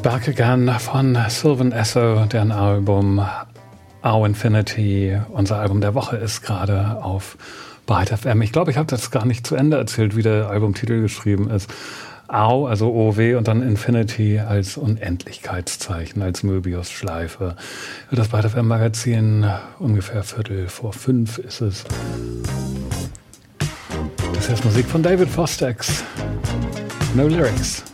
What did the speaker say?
Back Again von Sylvan Esso, deren Album Our Infinity. Unser Album der Woche ist gerade auf Byte FM. Ich glaube, ich habe das gar nicht zu Ende erzählt, wie der Albumtitel geschrieben ist. Au, also OW und dann Infinity als Unendlichkeitszeichen, als Möbius-Schleife. Das Byte FM Magazin, ungefähr 4:45 ist es. Das ist Musik von David Fostex. No Lyrics.